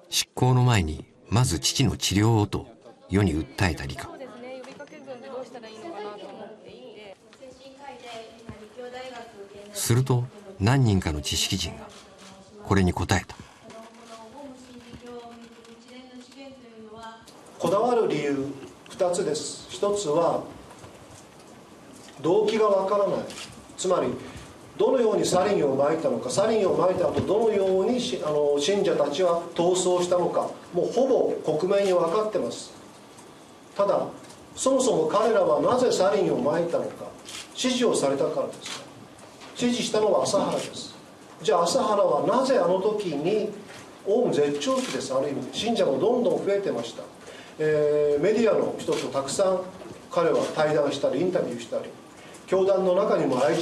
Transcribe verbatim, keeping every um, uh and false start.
執行の前にまず父の治療をと世に訴えた理香。すると何人かの知識人がこれに答えた。 こだわる理由ふたつです。ひとつは動機がわからない。つまりどのようにサリンをまいたのか、サリンをまいた後どのようにしあの信者たちは逃走したのか、もうほぼ克明に分かってます。ただそもそも彼らはなぜサリンをまいたのか、指示をされたからです。指示したのは麻原です。じゃあ麻原はなぜあの時に、オウム絶頂期です。ある意味信者もどんどん増えてました。えー、メディアの人とたくさん彼は対談したりインタビューしたり、教団の中にも愛